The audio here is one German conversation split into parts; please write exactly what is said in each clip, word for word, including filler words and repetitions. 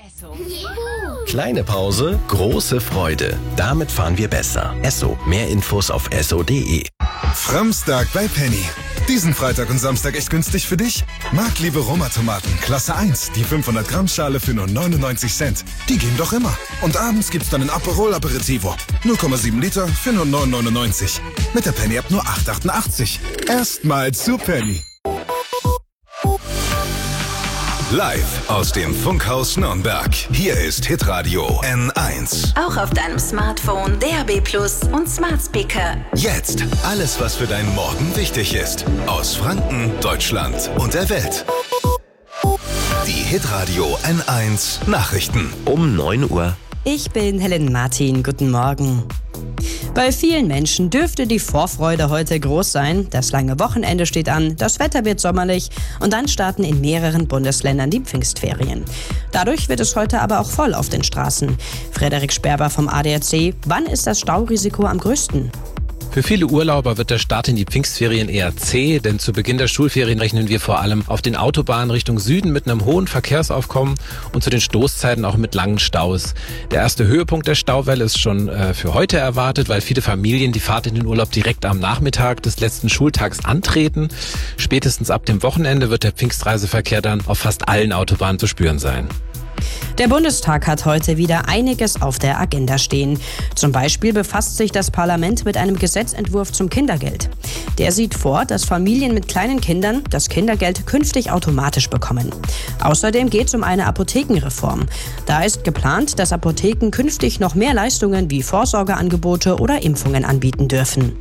Esso. Kleine Pause, große Freude. Damit fahren wir besser. Esso. Mehr Infos auf esso punkt de. Framstag bei Penny. Diesen Freitag und Samstag echt günstig für dich? Marktliebe Roma-Tomaten, Klasse eins, die fünfhundert Gramm Schale für nur neunundneunzig Cent. Die gehen doch immer. Und abends gibt's dann ein Aperol Aperitivo. null Komma sieben Liter für nur neun neunundneunzig. Mit der Penny ab nur acht achtundachtzig. Erstmal zu Penny. Live aus dem Funkhaus Nürnberg. Hier ist Hitradio N eins. Auch auf deinem Smartphone, D A B Plus und Smart Speaker. Jetzt alles, was für deinen Morgen wichtig ist. Aus Franken, Deutschland und der Welt. Die Hitradio N eins Nachrichten. Um neun Uhr. Ich bin Helen Martin. Guten Morgen. Bei vielen Menschen dürfte die Vorfreude heute groß sein. Das lange Wochenende steht an, das Wetter wird sommerlich und dann starten in mehreren Bundesländern die Pfingstferien. Dadurch wird es heute aber auch voll auf den Straßen. Frederik Sperber vom A D A C, wann ist das Staurisiko am größten? Für viele Urlauber wird der Start in die Pfingstferien eher zäh, denn zu Beginn der Schulferien rechnen wir vor allem auf den Autobahnen Richtung Süden mit einem hohen Verkehrsaufkommen und zu den Stoßzeiten auch mit langen Staus. Der erste Höhepunkt der Stauwelle ist schon äh, für heute erwartet, weil viele Familien die Fahrt in den Urlaub direkt am Nachmittag des letzten Schultags antreten. Spätestens ab dem Wochenende wird der Pfingstreiseverkehr dann auf fast allen Autobahnen zu spüren sein. Der Bundestag hat heute wieder einiges auf der Agenda stehen. Zum Beispiel befasst sich das Parlament mit einem Gesetzentwurf zum Kindergeld. Der sieht vor, dass Familien mit kleinen Kindern das Kindergeld künftig automatisch bekommen. Außerdem geht es um eine Apothekenreform. Da ist geplant, dass Apotheken künftig noch mehr Leistungen wie Vorsorgeangebote oder Impfungen anbieten dürfen.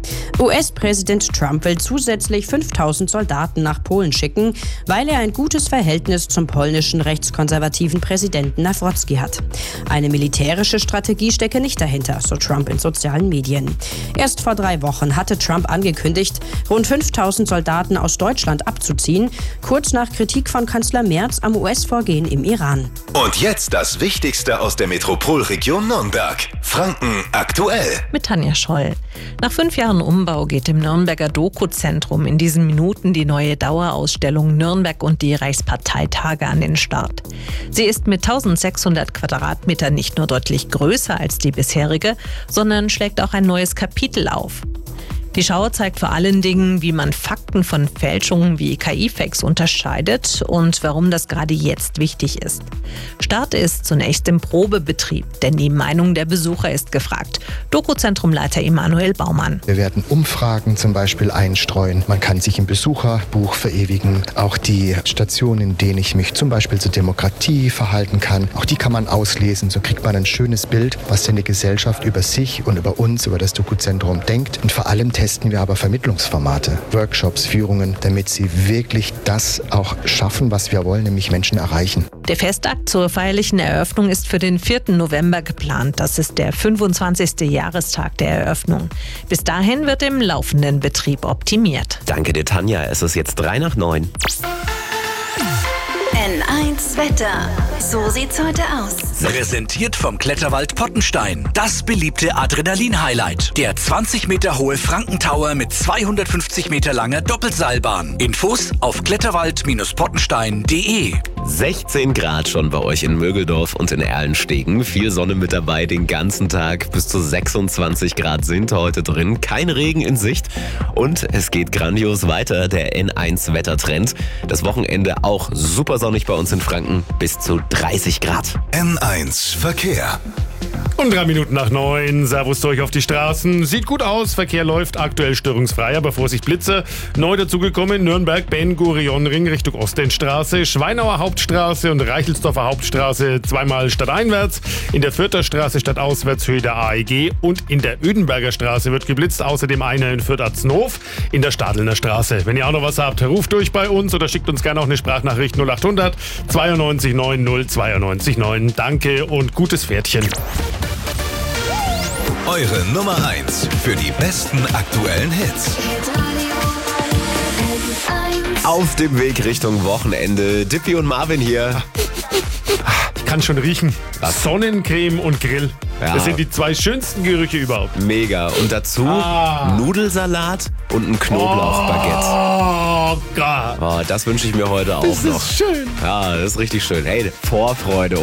U S-Präsident Trump will zusätzlich fünftausend Soldaten nach Polen schicken, weil er ein gutes Verhältnis zum polnischen rechtskonservativen Präsidenten Nawrocki hat. Eine militärische Strategie stecke nicht dahinter, so Trump in sozialen Medien. Erst vor drei Wochen hatte Trump angekündigt, rund fünftausend Soldaten aus Deutschland abzuziehen, kurz nach Kritik von Kanzler Merz am U S-Vorgehen im Iran. Und jetzt das Wichtigste aus der Metropolregion Nürnberg. Franken aktuell. Mit Tanja Scholl. Nach fünf Jahren Umbau geht im Nürnberger Doku-Zentrum in diesen Minuten die neue Dauerausstellung Nürnberg und die Reichsparteitage an den Start. Sie ist mit eintausendsechshundert Quadratmetern nicht nur deutlich größer als die bisherige, sondern schlägt auch ein neues Kapitel auf. Die Schau zeigt vor allen Dingen, wie man Fakten von Fälschungen wie K I-Fakes unterscheidet und warum das gerade jetzt wichtig ist. Start ist zunächst im Probebetrieb, denn die Meinung der Besucher ist gefragt. Doku-Zentrumleiter Emanuel Baumann. Wir werden Umfragen zum Beispiel einstreuen. Man kann sich im Besucherbuch verewigen. Auch die Stationen, in denen ich mich zum Beispiel zur Demokratie verhalten kann, auch die kann man auslesen. So kriegt man ein schönes Bild, was denn die Gesellschaft über sich und über uns, über das Doku-Zentrum denkt. Und vor allem testen wir aber Vermittlungsformate, Workshops, Führungen, damit sie wirklich das auch schaffen, was wir wollen, nämlich Menschen erreichen. Der Festakt zur feierlichen Eröffnung ist für den vierten November geplant. Das ist der fünfundzwanzigste Jahrestag der Eröffnung. Bis dahin wird im laufenden Betrieb optimiert. Danke dir, Tanja. Es ist jetzt drei nach neun. N eins Wetter. So sieht's heute aus. Präsentiert vom Kletterwald Pottenstein. Das beliebte Adrenalin-Highlight. Der zwanzig Meter hohe Frankentower mit zweihundertfünfzig Meter langer Doppelseilbahn. Infos auf kletterwald Pottenstein punkt de. sechzehn Grad schon bei euch in Mögeldorf und in Erlenstegen. Viel Sonne mit dabei den ganzen Tag. Bis zu sechsundzwanzig Grad sind heute drin. Kein Regen in Sicht. Und es geht grandios weiter, der N eins Wettertrend. Das Wochenende auch super sonnig bei uns in Franken. Bis zu dreißig Grad. N eins Verkehr. Und drei Minuten nach neun, Servus durch auf die Straßen. Sieht gut aus, Verkehr läuft aktuell störungsfrei, aber Vorsicht Blitze. Neu dazugekommen, Nürnberg, Ben-Gurion-Ring Richtung Ostendstraße, Schweinauer Hauptstraße und Reichelsdorfer Hauptstraße zweimal stadteinwärts. In der Fürther Straße stadtauswärts Höhe der A E G und in der Ödenberger Straße wird geblitzt. Außerdem einer in Fürth-Atznow in der Stadelner Straße. Wenn ihr auch noch was habt, ruft durch bei uns oder schickt uns gerne auch eine Sprachnachricht null achthundert zweiundneunzig neun null zweiundneunzig neun. Danke und gutes Pferdchen. Eure Nummer eins für die besten aktuellen Hits. Auf dem Weg Richtung Wochenende. Dippy und Marvin hier. Ich kann schon riechen. Was? Sonnencreme und Grill. Ja. Das sind die zwei schönsten Gerüche überhaupt. Mega. Und dazu Ah. Nudelsalat und ein Knoblauchbaguette. Oh Gott. Oh, das wünsche ich mir heute auch Das noch. ist schön. Ja, das ist richtig schön. Hey, Vorfreude.